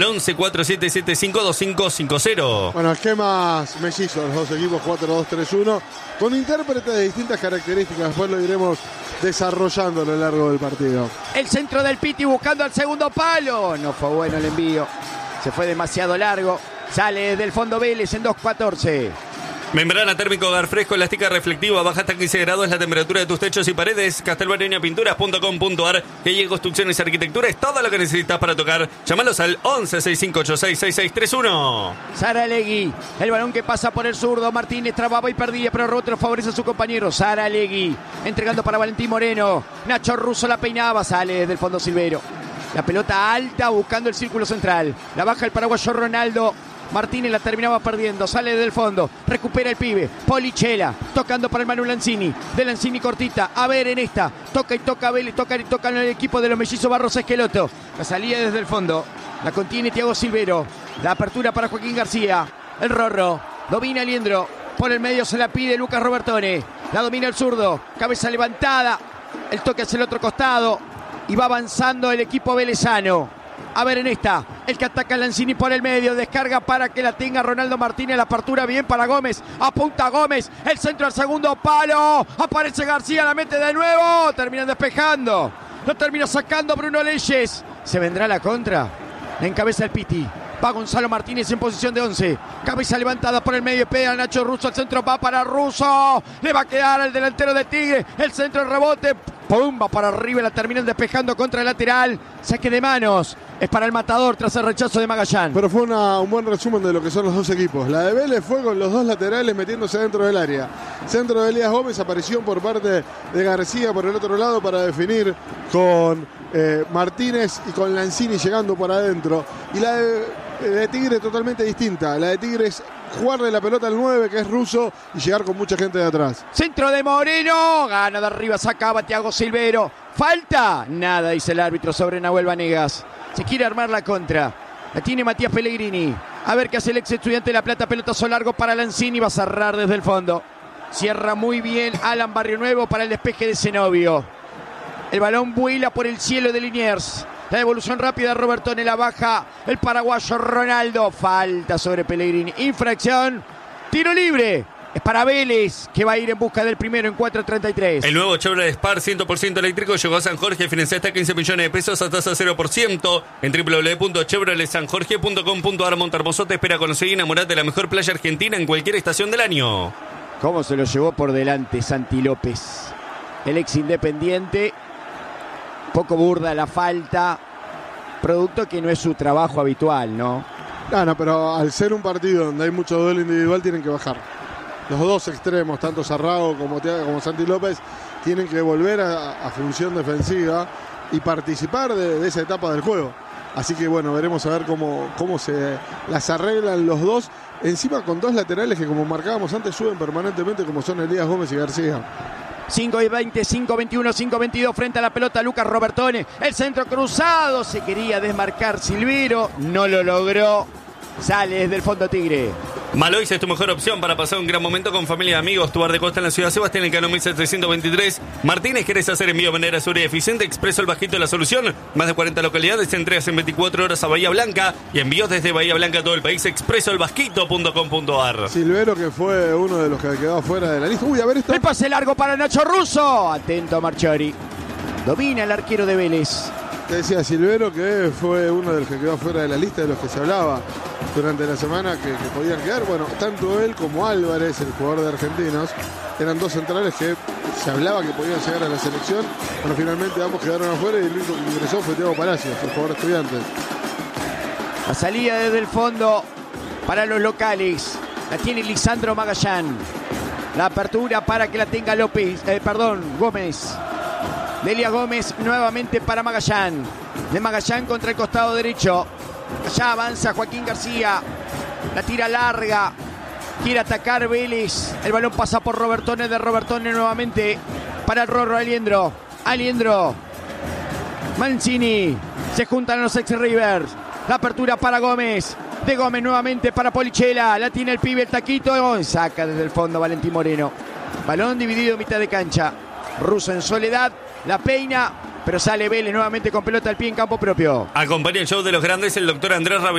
11-4775-2550. Bueno, esquemas mellizos, los dos equipos 4-2-3-1, con intérpretes de distintas características. Después lo iremos desarrollando a lo largo del partido. El centro del Piti buscando al segundo palo. No fue bueno el envío. Se fue demasiado largo. Sale desde el fondo Vélez en 2-14. Membrana térmico hogar fresco, elástica reflectiva, baja hasta 15 grados la temperatura de tus techos y paredes. Castelbareñapinturas.com.ar. Que llegue construcciones y arquitectura es todo lo que necesitas para tocar. Llámalos al 11-6586-6631. Saralegui, el balón que pasa por el zurdo. Martínez trababa y perdía, pero Rotter favorece a su compañero. Saralegui, entregando para Valentín Moreno. Nacho Russo la peinaba, sale desde el fondo Silvero. La pelota alta buscando el círculo central. La baja el paraguayo Ronaldo. Martínez la terminaba perdiendo, sale del fondo, recupera el pibe, Polichela, tocando para el Manu Lanzini, de Lanzini cortita, a ver en esta, toca y toca Vélez, toca y toca en el equipo de los mellizos Barros Esqueloto, la salida desde el fondo, la contiene Thiago Silvero, la apertura para Joaquín García, el Rorro, domina Liendro, por el medio se la pide Lucas Robertone, la domina el zurdo, cabeza levantada, el toque hacia el otro costado, y va avanzando el equipo velezano. A ver en esta, el que ataca a Lanzini por el medio, descarga para que la tenga Ronaldo Martínez, la apertura bien para Gómez, apunta Gómez, el centro al segundo palo, aparece García, la mete de nuevo, terminan despejando, lo termina sacando Bruno Leyes, se vendrá la contra, la encabeza el Piti, va Gonzalo Martínez en posición de 11, cabeza levantada por el medio, pega Nacho Russo, el centro va para Russo, le va a quedar al delantero de Tigre, el centro, el rebote, pum, va para arriba, la terminan despejando contra el lateral, saque de manos, es para el Matador tras el rechazo de Magallán. Pero fue un buen resumen de lo que son los dos equipos. La de Vélez fue con los dos laterales metiéndose dentro del área. Centro de Elías Gómez, aparición por parte de García por el otro lado para definir con Martínez y con Lanzini llegando por adentro. Y la de Tigre totalmente distinta. La de Tigre es jugarle la pelota al 9, que es Russo, y llegar con mucha gente de atrás. Centro de Moreno, gana de arriba, sacaba Thiago Silvero. ¿Falta? Nada, dice el árbitro sobre Nahuel Vanegas. Se quiere armar la contra. La tiene Matías Pellegrini. A ver qué hace el ex Estudiante de La Plata. Pelotazo largo para Lanzini. Va a cerrar desde el fondo. Cierra muy bien Alan Barrio Nuevo para el despeje de Zenobio. El balón vuela por el cielo de Liniers. La devolución rápida de Robertone, la baja el paraguayo Ronaldo. Falta sobre Pellegrini. Infracción. Tiro libre. Es para Vélez, que va a ir en busca del primero en 4.33. El nuevo Chevrolet Spar 100% eléctrico llegó a San Jorge. Financia hasta 15 millones de pesos a tasa 0% en www.chevroletsanjorge.com.ar. Montermoso te espera conocer y enamorarte de la mejor playa argentina en cualquier estación del año. ¿Cómo se lo llevó por delante Santi López? El ex Independiente. Poco burda la falta. Producto que no es su trabajo habitual, ¿no? No, pero al ser un partido donde hay mucho duelo individual tienen que bajar. Los dos extremos, tanto Sarrago como Santi López, tienen que volver a función defensiva y participar de esa etapa del juego. Así que bueno, veremos a ver cómo se las arreglan los dos. Encima con dos laterales que, como marcábamos antes, suben permanentemente, como son Elías Gómez y García. 5-20, 5-21, 5-22 frente a la pelota Lucas Robertone. El centro cruzado, se quería desmarcar Silvero, no lo logró. Sale desde el fondo Tigre. Malois es tu mejor opción para pasar un gran momento con familia y amigos. Tu bar de costa en la ciudad Sebastián, en el Cano 1723. Martínez, ¿querés hacer envío de manera segura y eficiente? Expreso El Bajito, la solución. Más de 40 localidades, entregas en 24 horas a Bahía Blanca y envíos desde Bahía Blanca a todo el país. Expresoelbajito.com.ar. Silvero, que fue uno de los que quedó afuera de la lista. Uy, a ver esto. El pase largo para Nacho Russo. Atento a Marchiori. Domina el arquero de Vélez. Te decía Silvero, que fue uno de los que quedó fuera de la lista de los que se hablaba durante la semana que podían quedar. Bueno, tanto él como Álvarez, el jugador de Argentinos, eran dos centrales que se hablaba que podían llegar a la selección. Bueno, finalmente ambos quedaron afuera y el único que ingresó fue Thiago Palacios, el jugador Estudiantes. La salida desde el fondo para los locales. La tiene Lisandro Magallán. La apertura para que la tenga Gómez. Delia Gómez nuevamente para Magallán. De Magallán contra el costado derecho. Allá avanza Joaquín García. La tira larga. Quiere atacar Vélez. El balón pasa por Robertone. De Robertone nuevamente para el Rorro Aliendro. Mancini. Se juntan los ex-Rivers. La apertura para Gómez. De Gómez nuevamente para Polichela. La tiene el pibe, el taquito. Saca desde el fondo Valentín Moreno. Balón dividido mitad de cancha. Russo en soledad. La peina Pero sale Vélez nuevamente con pelota al pie en campo propio. Acompaña el show de los grandes el doctor Andrés Rabinowski.